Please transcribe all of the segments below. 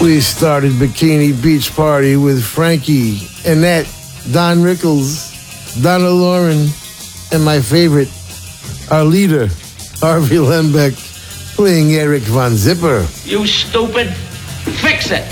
We started Bikini Beach Party with Frankie, Annette, Don Rickles, Donna Lauren, and my favorite, our leader, Harvey Lembeck, playing Eric Von Zipper. You stupid. Fix it.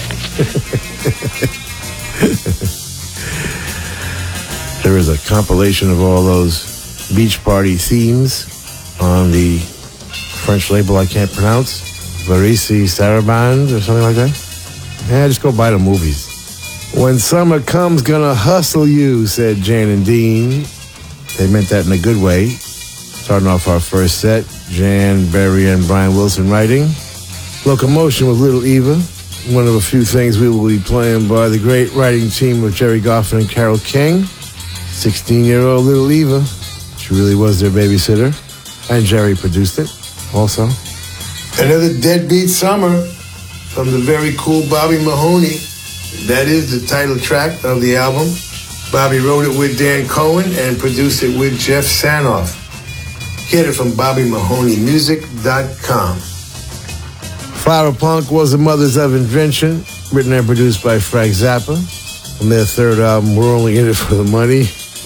There is a compilation of all those beach party themes on the French label I can't pronounce, Varese Sarabande or something like that. Yeah, just go buy the movies. When summer comes, gonna hustle you, said Jan and Dean. They meant that in a good way. Starting off our first set, Jan, Barry, and Brian Wilson writing. Locomotion with Little Eva, one of a few things we will be playing by the great writing team of Jerry Goffin and Carole King. 16-year-old Little Eva. She really was their babysitter. And Jerry produced it also. Another Deadbeat Summer from the very cool Bobby Mahoney. That is the title track of the album. Bobby wrote it with Dan Cohen and produced it with Jeff Sanoff. Get it from BobbyMahoneyMusic.com. Flower Punk was the Mothers of Invention, written and produced by Frank Zappa. From their third album, We're Only In It For The Money.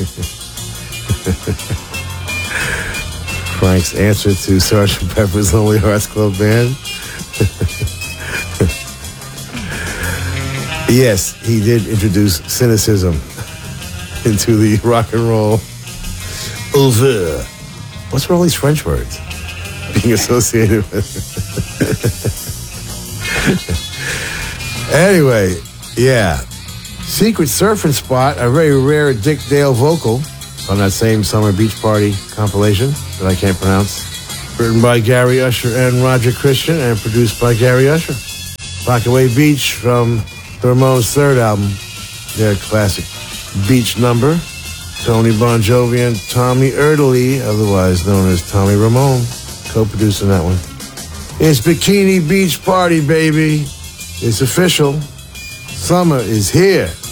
Frank's answer to Sgt. Pepper's Lonely Hearts Club Band. Yes, he did introduce cynicism into the rock and roll oeuvre. What's with all these French words being associated with? Anyway, yeah. Secret Surfing Spot, a very rare Dick Dale vocal on that same Summer Beach Party compilation that I can't pronounce. Written by Gary Usher and Roger Christian and produced by Gary Usher. Rockaway Beach from the Ramones' third album, their classic beach number. Tony Bon Jovi and Tommy Erdely, otherwise known as Tommy Ramone, co-producing that one. It's Bikini Beach Party, baby. It's official. Summer is here.